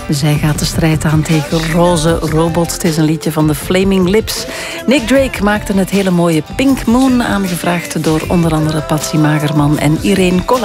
Zij gaat de strijd aan tegen Roze Robot. Het is een liedje van de Flaming Lips. Nick Drake maakte het hele mooie Pink Moon, aangevraagd door onder andere Patsy Magerman en Irene Collard.